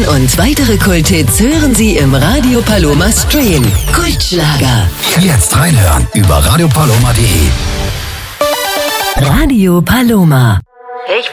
Diesen und weitere Kulthits hören Sie im Radio Paloma Stream. Kultschlager. Jetzt reinhören über radiopaloma.de. Radio Paloma.